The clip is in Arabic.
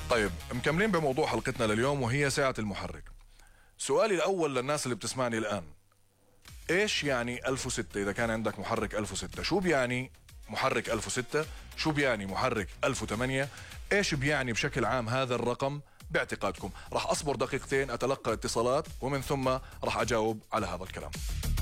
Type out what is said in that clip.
طيب مكملين بموضوع حلقتنا لليوم وهي سعة المحرك. سؤالي الأول للناس اللي بتسمعني الآن، إيش يعني 1006؟ إذا كان عندك محرك 1006 شو بيعني محرك 1006؟ شو بيعني محرك 1008؟ إيش بيعني بشكل عام هذا الرقم باعتقادكم؟ راح أصبر دقيقتين أتلقى اتصالات ومن ثم راح أجاوب على هذا الكلام.